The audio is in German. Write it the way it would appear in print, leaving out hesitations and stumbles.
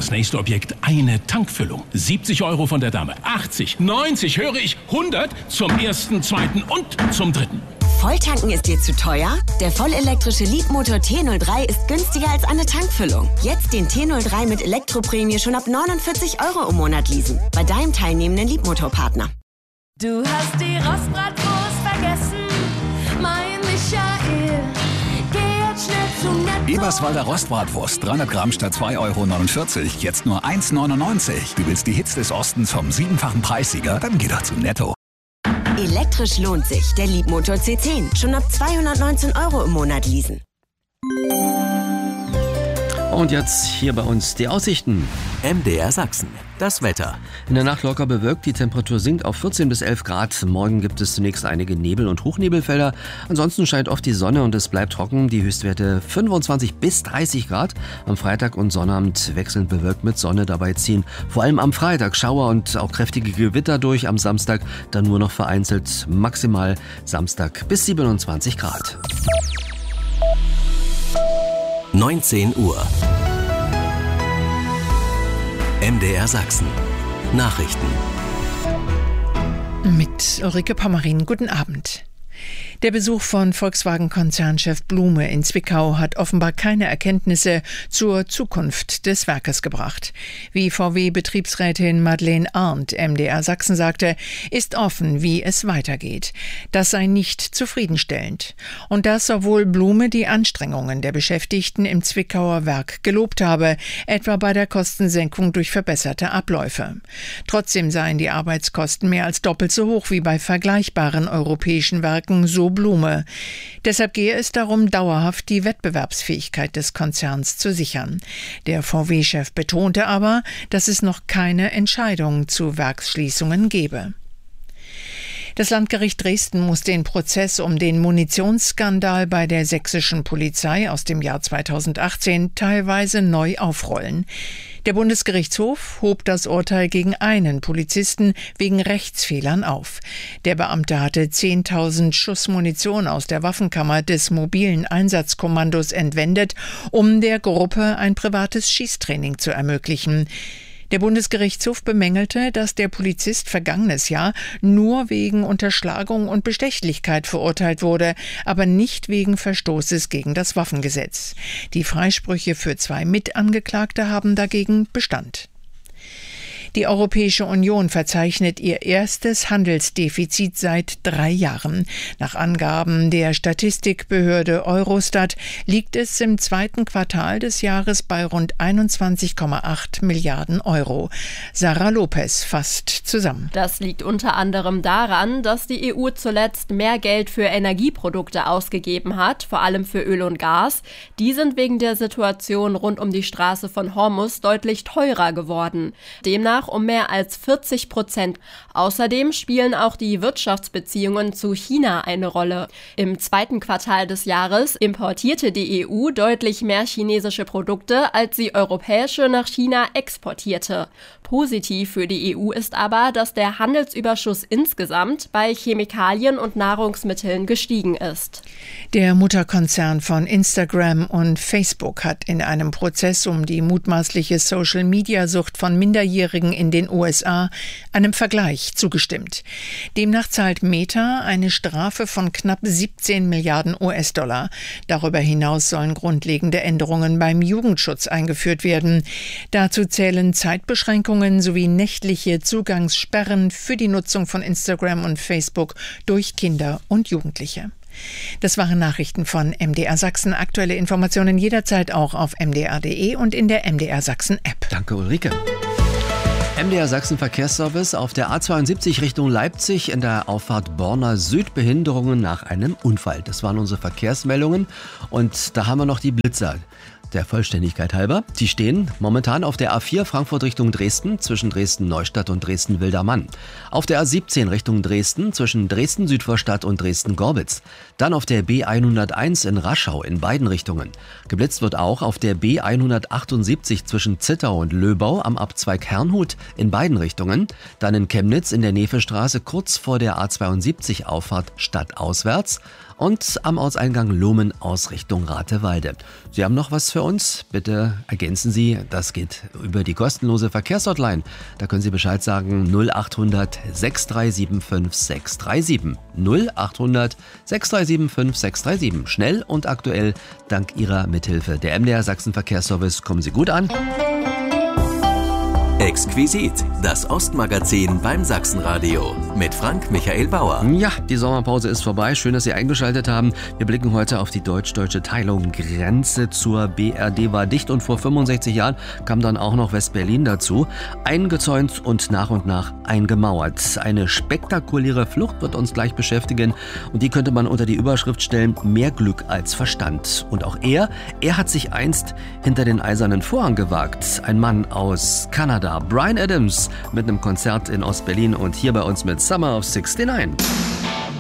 das nächste Objekt eine Tankfüllung. 70 € von der Dame. 80, 90, höre ich 100 zum ersten, zweiten und zum dritten. Volltanken ist dir zu teuer? Der vollelektrische Leapmotor T03 ist günstiger als eine Tankfüllung. Jetzt den T03 mit Elektroprämie schon ab 49 € im Monat leasen. Bei deinem teilnehmenden Leapmotor-Partner. Du hast die Rostbratwurst vergessen, mein Michael. Geh jetzt schnell zum Netto. Eberswalder Rostbratwurst, 300 Gramm statt 2,49 €, jetzt nur 1,99 €. Du willst die Hits des Ostens vom 7-fachen Preissieger? Dann geh doch zum Netto. Elektrisch lohnt sich. Der Leapmotor C10. Schon ab 219 € im Monat leasen. Und jetzt hier bei uns die Aussichten. MDR Sachsen. Das Wetter. In der Nacht locker bewölkt, die Temperatur sinkt auf 14 bis 11 Grad. Morgen gibt es zunächst einige Nebel- und Hochnebelfelder. Ansonsten scheint oft die Sonne und es bleibt trocken. Die Höchstwerte 25 bis 30 Grad. Am Freitag und Sonnabend wechselnd bewölkt mit Sonne. Dabei ziehen vor allem am Freitag Schauer und auch kräftige Gewitter durch. Am Samstag dann nur noch vereinzelt, maximal Samstag bis 27 Grad. 19 Uhr. MDR Sachsen. Nachrichten. Mit Ulrike Pommerin. Guten Abend. Der Besuch von Volkswagen-Konzernchef Blume in Zwickau hat offenbar keine Erkenntnisse zur Zukunft des Werkes gebracht. Wie VW-Betriebsrätin Madeleine Arndt MDR Sachsen sagte, ist offen, wie es weitergeht. Das sei nicht zufriedenstellend. Und das, obwohl Blume die Anstrengungen der Beschäftigten im Zwickauer Werk gelobt habe, etwa bei der Kostensenkung durch verbesserte Abläufe. Trotzdem seien die Arbeitskosten mehr als doppelt so hoch wie bei vergleichbaren europäischen Werken, so Blume. Deshalb gehe es darum, dauerhaft die Wettbewerbsfähigkeit des Konzerns zu sichern. Der VW-Chef betonte aber, dass es noch keine Entscheidung zu Werksschließungen gebe. Das Landgericht Dresden muss den Prozess um den Munitionsskandal bei der sächsischen Polizei aus dem Jahr 2018 teilweise neu aufrollen. Der Bundesgerichtshof hob das Urteil gegen einen Polizisten wegen Rechtsfehlern auf. Der Beamte hatte 10.000 Schuss Munition aus der Waffenkammer des mobilen Einsatzkommandos entwendet, um der Gruppe ein privates Schießtraining zu ermöglichen. Der Bundesgerichtshof bemängelte, dass der Polizist vergangenes Jahr nur wegen Unterschlagung und Bestechlichkeit verurteilt wurde, aber nicht wegen Verstoßes gegen das Waffengesetz. Die Freisprüche für 2 Mitangeklagte haben dagegen Bestand. Die Europäische Union verzeichnet ihr erstes Handelsdefizit seit 3 Jahren. Nach Angaben der Statistikbehörde Eurostat liegt es im 2. Quartal des Jahres bei rund 21,8 Milliarden Euro. Sarah Lopez fasst zusammen. Das liegt unter anderem daran, dass die EU zuletzt mehr Geld für Energieprodukte ausgegeben hat, vor allem für Öl und Gas. Die sind wegen der Situation rund um die Straße von Hormuz deutlich teurer geworden. Demnach um mehr als 40%. Außerdem spielen auch die Wirtschaftsbeziehungen zu China eine Rolle. Im 2. Quartal des Jahres importierte die EU deutlich mehr chinesische Produkte, als sie europäische nach China exportierte. Positiv für die EU ist aber, dass der Handelsüberschuss insgesamt bei Chemikalien und Nahrungsmitteln gestiegen ist. Der Mutterkonzern von Instagram und Facebook hat in einem Prozess um die mutmaßliche Social-Media-Sucht von Minderjährigen in den USA einem Vergleich zugestimmt. Demnach zahlt Meta eine Strafe von knapp 17 Milliarden US-Dollar. Darüber hinaus sollen grundlegende Änderungen beim Jugendschutz eingeführt werden. Dazu zählen Zeitbeschränkungen sowie nächtliche Zugangssperren für die Nutzung von Instagram und Facebook durch Kinder und Jugendliche. Das waren Nachrichten von MDR Sachsen. Aktuelle Informationen jederzeit auch auf mdr.de und in der MDR Sachsen App. Danke, Ulrike. MDR Sachsen Verkehrsservice auf der A72 Richtung Leipzig in der Auffahrt Borna Süd, Behinderungen nach einem Unfall. Das waren unsere Verkehrsmeldungen und da haben wir noch die Blitzer. Der Vollständigkeit halber, die stehen momentan auf der A4 Frankfurt Richtung Dresden zwischen Dresden-Neustadt und Dresden-Wildermann. Auf der A17 Richtung Dresden zwischen Dresden-Südvorstadt und Dresden-Gorbitz. Dann auf der B101 in Raschau in beiden Richtungen. Geblitzt wird auch auf der B178 zwischen Zittau und Löbau am Abzweig Herrnhut in beiden Richtungen. Dann in Chemnitz in der Nevestraße kurz vor der A72 Auffahrt stadtauswärts. und am Ortseingang Lumen aus Richtung Ratewalde. Sie haben noch was für uns? Bitte ergänzen Sie, das geht über die kostenlose Verkehrshotline. Da können Sie Bescheid sagen, 0800 637 5637. 0800 637 5637. Schnell und aktuell, dank Ihrer Mithilfe. Der MDR Sachsen Verkehrsservice, kommen Sie gut an. Exquisit, das Ostmagazin beim Sachsenradio mit Frank Michael Bauer. Ja, die Sommerpause ist vorbei. Schön, dass Sie eingeschaltet haben. Wir blicken heute auf die deutsch-deutsche Teilung. Grenze zur BRD war dicht und vor 65 Jahren kam dann auch noch West-Berlin dazu. Eingezäunt und nach eingemauert. Eine spektakuläre Flucht wird uns gleich beschäftigen und die könnte man unter die Überschrift stellen, mehr Glück als Verstand. Und auch er hat sich einst hinter den eisernen Vorhang gewagt. Ein Mann aus Kanada. Bryan Adams mit einem Konzert in Ostberlin und hier bei uns mit Summer of '69.